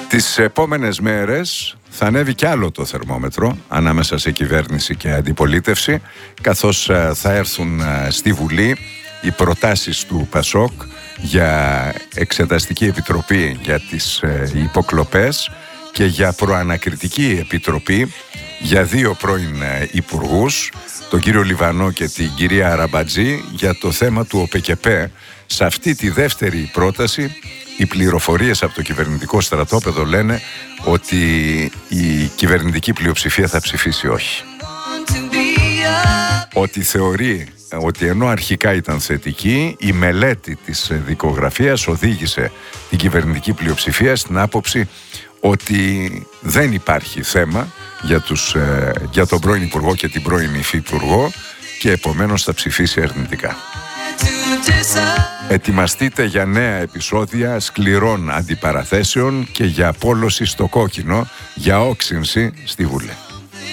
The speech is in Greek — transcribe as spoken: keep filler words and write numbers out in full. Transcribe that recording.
Τις επόμενες μέρες θα ανέβει κι άλλο το θερμόμετρο ανάμεσα σε κυβέρνηση και αντιπολίτευση, καθώς θα έρθουν στη Βουλή οι προτάσεις του ΠΑΣΟΚ για εξεταστική επιτροπή για τις υποκλοπές και για προανακριτική επιτροπή για δύο πρώην υπουργούς, τον κύριο Λιβανό και την κυρία Αραμπατζή, για το θέμα του ΟΠΕΚΕΠΕ. Σε αυτή τη δεύτερη πρόταση οι πληροφορίες από το κυβερνητικό στρατόπεδο λένε ότι η κυβερνητική πλειοψηφία θα ψηφίσει όχι. Ότι θεωρεί ότι ενώ αρχικά ήταν θετική, η μελέτη της δικογραφίας οδήγησε την κυβερνητική πλειοψηφία στην άποψη ότι δεν υπάρχει θέμα για, τους, για τον πρώην Υπουργό και την πρώην Υφυπουργό και επομένως θα ψηφίσει αρνητικά. Ετοιμαστείτε για νέα επεισόδια σκληρών αντιπαραθέσεων και για απόλωση στο κόκκινο, για όξυνση στη Βουλή.